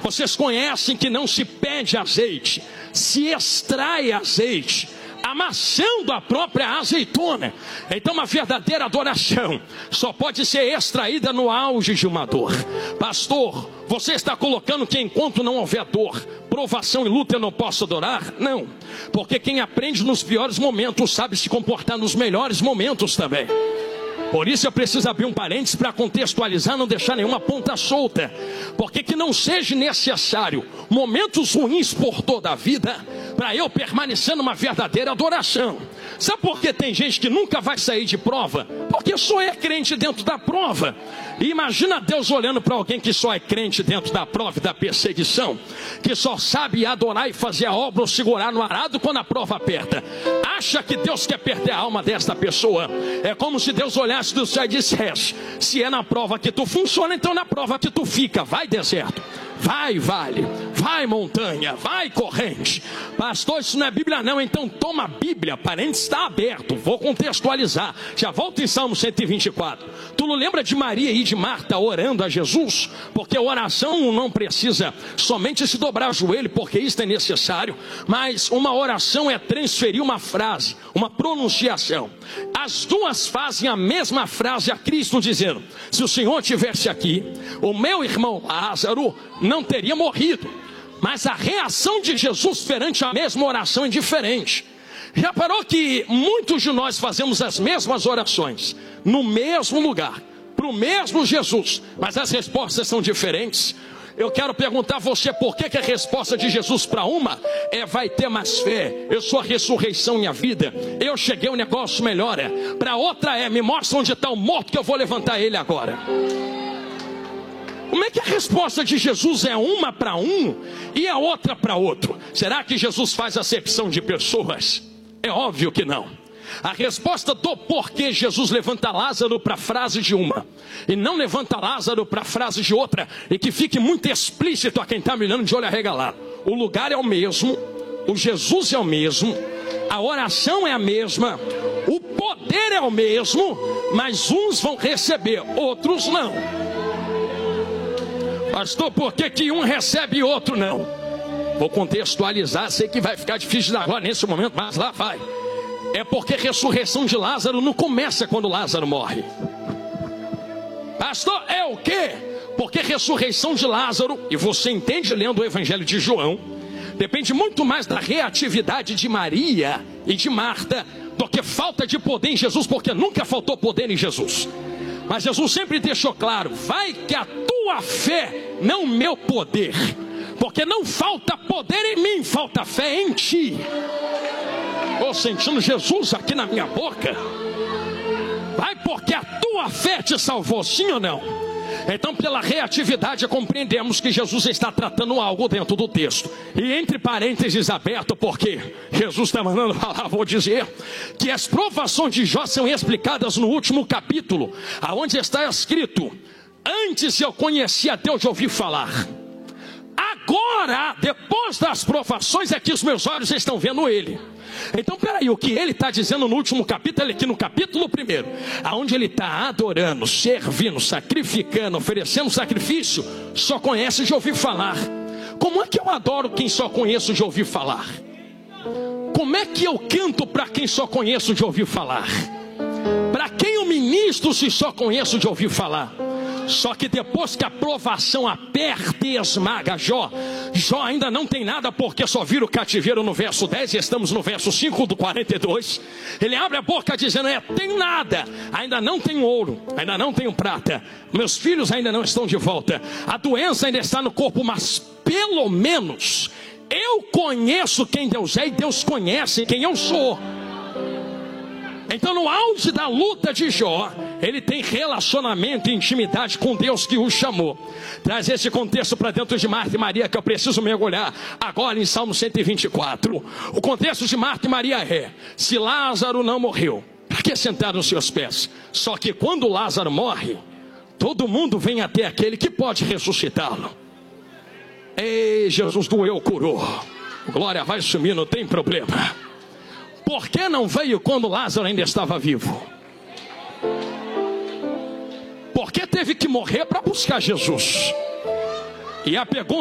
Vocês conhecem que não se pede azeite, se extrai azeite, amassando a própria azeitona. Então uma verdadeira adoração só pode ser extraída no auge de uma dor. Pastor, você está colocando que enquanto não houver dor, provação e luta, eu não posso adorar? Não, porque quem aprende nos piores momentos sabe se comportar nos melhores momentos também. Por isso eu preciso abrir um parênteses para contextualizar, não deixar nenhuma ponta solta. Porque que não seja necessário momentos ruins por toda a vida para eu permanecer numa verdadeira adoração. Sabe por que tem gente que nunca vai sair de prova? Porque só é crente dentro da prova. E imagina Deus olhando para alguém que só é crente dentro da prova e da perseguição, que só sabe adorar e fazer a obra ou segurar no arado quando a prova aperta. Acha que Deus quer perder a alma desta pessoa? É como se Deus olhasse do céu e dissesse: se é na prova que tu funciona, então na prova que tu fica. Vai deserto, vai vale, vai montanha, vai corrente. Pastor, isso não é Bíblia não. Então toma a Bíblia, parênteses está aberto. Vou contextualizar, já volto em Salmo 124. Tu não lembra de Maria e de Marta orando a Jesus? Porque a oração não precisa somente se dobrar o joelho, porque isso é necessário, mas uma oração é transferir uma frase, uma pronunciação. As duas fazem a mesma frase a Cristo, dizendo: se o Senhor estivesse aqui, o meu irmão Lázaro não teria morrido. Mas a reação de Jesus perante a mesma oração é diferente. Já parou que muitos de nós fazemos as mesmas orações no mesmo lugar, para o mesmo Jesus, mas as respostas são diferentes? Eu quero perguntar a você por que a resposta de Jesus para uma é: vai ter mais fé, eu sou a ressurreição e a vida, eu cheguei, o negócio melhora. Para outra é: me mostra onde está o morto que eu vou levantar ele agora. Como é que a resposta de Jesus é uma para um e a outra para outro? Será que Jesus faz acepção de pessoas? É óbvio que não. A resposta do porquê Jesus levanta Lázaro para a frase de uma e não levanta Lázaro para a frase de outra, e que fique muito explícito a quem está me olhando de olho arregalado: o lugar é o mesmo, o Jesus é o mesmo, a oração é a mesma, o poder é o mesmo, mas uns vão receber, outros não. Pastor, por que um recebe e outro não? Vou contextualizar, sei que vai ficar difícil agora nesse momento, mas lá vai. É porque a ressurreição de Lázaro não começa quando Lázaro morre. Pastor, é o quê? Porque a ressurreição de Lázaro, e você entende lendo o Evangelho de João, depende muito mais da reatividade de Maria e de Marta do que falta de poder em Jesus, porque nunca faltou poder em Jesus. Mas Jesus sempre deixou claro: vai que a tua fé, não meu poder, porque não falta poder em mim, falta fé em ti. Estou sentindo Jesus aqui na minha boca. Vai porque a tua fé te salvou, sim ou não? Então, pela reatividade, compreendemos que Jesus está tratando algo dentro do texto. E entre parênteses aberto, porque Jesus está mandando falar, vou dizer que as provações de Jó são explicadas no último capítulo, aonde está escrito: antes eu conhecia Deus de ouvir falar, agora, depois das provações, é que os meus olhos estão vendo Ele. Então peraí, o que ele está dizendo no último capítulo, aqui no capítulo 1, aonde ele está adorando, servindo, sacrificando, oferecendo sacrifício, só conhece de ouvir falar. Como é que eu adoro quem só conheço de ouvir falar? Como é que eu canto para quem só conheço de ouvir falar? Para quem eu ministro se só conheço de ouvir falar? Só que depois que a provação aperta e esmaga Jó ainda não tem nada, porque só vira o cativeiro no verso 10 e estamos no verso 5 do 42. Ele abre a boca dizendo: tem nada, ainda não tenho ouro, ainda não tenho prata, meus filhos ainda não estão de volta, a doença ainda está no corpo, mas pelo menos eu conheço quem Deus é e Deus conhece quem eu sou. Então, no auge da luta de Jó, ele tem relacionamento e intimidade com Deus que o chamou. Traz esse contexto para dentro de Marta e Maria, que eu preciso mergulhar agora em Salmo 124. O contexto de Marta e Maria é: se Lázaro não morreu, para que sentar nos seus pés? Só que quando Lázaro morre, todo mundo vem até aquele que pode ressuscitá-lo. Ei, Jesus doeu, curou. Glória, vai sumir, não tem problema. Por que não veio quando Lázaro ainda estava vivo? Por que teve que morrer para buscar Jesus? E a pergunta